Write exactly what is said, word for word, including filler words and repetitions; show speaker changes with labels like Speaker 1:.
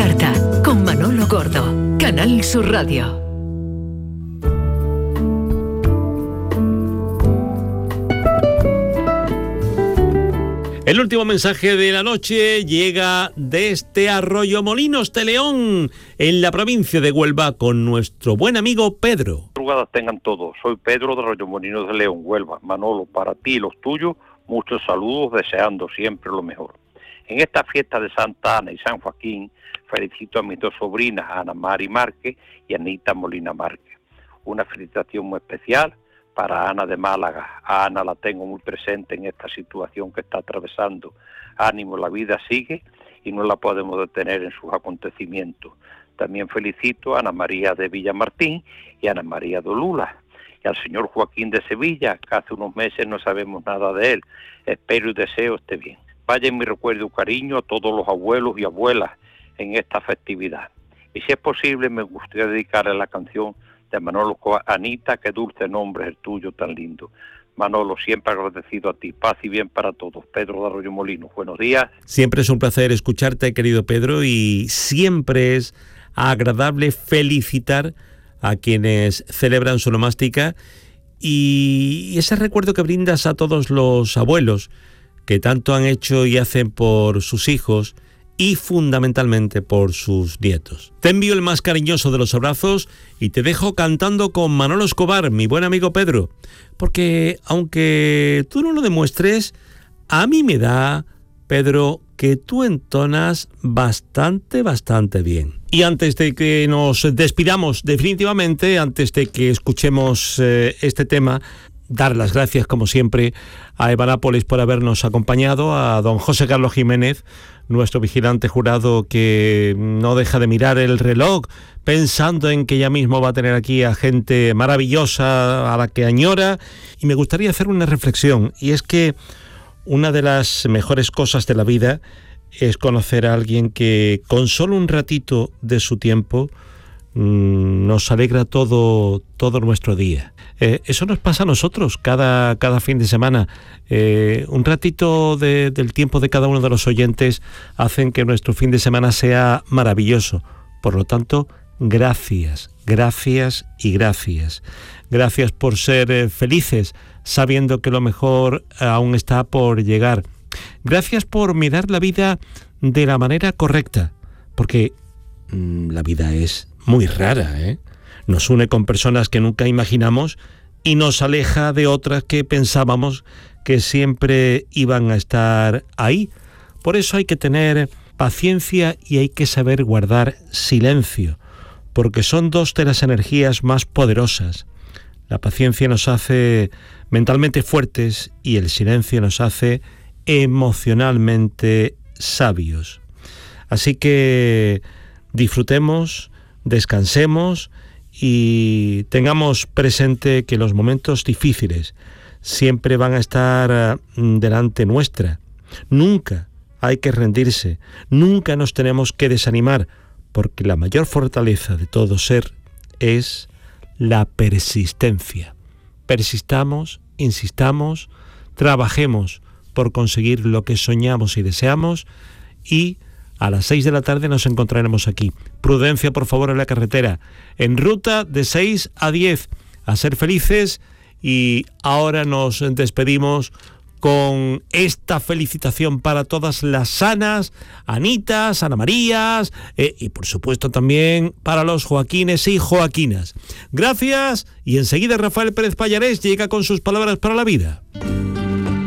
Speaker 1: carta, con Manolo Gordo, Canal Sur Radio.
Speaker 2: El último mensaje de la noche llega desde Arroyomolinos de León, en la provincia de Huelva, con nuestro buen amigo Pedro.
Speaker 3: Madrugadas tengan todos. Soy Pedro de Arroyomolinos de León, Huelva. Manolo, para ti y los tuyos, muchos saludos, deseando siempre lo mejor. En esta fiesta de Santa Ana y San Joaquín, felicito a mis dos sobrinas, Ana Mari Márquez y Anita Molina Márquez. Una felicitación muy especial para Ana de Málaga. A Ana la tengo muy presente en esta situación que está atravesando. Ánimo, la vida sigue y no la podemos detener en sus acontecimientos. También felicito a Ana María de Villamartín y a Ana María de Olula. Y al señor Joaquín de Sevilla, que hace unos meses no sabemos nada de él. Espero y deseo esté bien. Vaya en mi recuerdo y cariño a todos los abuelos y abuelas en esta festividad. Y si es posible, me gustaría dedicarle la canción de Manolo, Anita, qué dulce nombre es el tuyo tan lindo. Manolo, siempre agradecido a ti. Paz y bien para todos. Pedro de Arroyomolinos, buenos días.
Speaker 2: Siempre es un placer escucharte, querido Pedro, y siempre es agradable felicitar a quienes celebran su onomástica y ese recuerdo que brindas a todos los abuelos que tanto han hecho y hacen por sus hijos y fundamentalmente por sus nietos. Te envío el más cariñoso de los abrazos y te dejo cantando con Manolo Escobar, mi buen amigo Pedro, porque aunque tú no lo demuestres, a mí me da, Pedro, que tú entonas bastante, bastante bien. Y antes de que nos despidamos definitivamente, antes de que escuchemos eh, este tema, dar las gracias, como siempre, a Evanápolis por habernos acompañado, a don José Carlos Jiménez, nuestro vigilante jurado, que no deja de mirar el reloj pensando en que ya mismo va a tener aquí a gente maravillosa a la que añora. Y me gustaría hacer una reflexión, y es que una de las mejores cosas de la vida es conocer a alguien que con solo un ratito de su tiempo mmm, nos alegra todo, todo nuestro día. Eh, eso nos pasa a nosotros cada, cada fin de semana. Eh, un ratito de, del tiempo de cada uno de los oyentes hacen que nuestro fin de semana sea maravilloso. Por lo tanto, gracias, gracias y gracias. Gracias por ser eh, felices, sabiendo que lo mejor aún está por llegar. Gracias por mirar la vida de la manera correcta, porque mmm, la vida es muy rara, ¿eh? Nos une con personas que nunca imaginamos y nos aleja de otras que pensábamos que siempre iban a estar ahí. Por eso hay que tener paciencia y hay que saber guardar silencio, porque son dos de las energías más poderosas. La paciencia nos hace mentalmente fuertes y el silencio nos hace emocionalmente sabios. Así que disfrutemos, descansemos y tengamos presente que los momentos difíciles siempre van a estar delante nuestra. Nunca hay que rendirse, nunca nos tenemos que desanimar, porque la mayor fortaleza de todo ser es la persistencia. Persistamos, insistamos, trabajemos por conseguir lo que soñamos y deseamos, y a las seis de la tarde nos encontraremos aquí. Prudencia, por favor, en la carretera. En ruta de seis a diez. A ser felices. Y ahora nos despedimos con esta felicitación para todas las Sanas, Anitas, Ana Marías eh, y por supuesto también para los Joaquines y Joaquinas. Gracias, y enseguida Rafael Pérez Pallarés llega con sus palabras para la vida.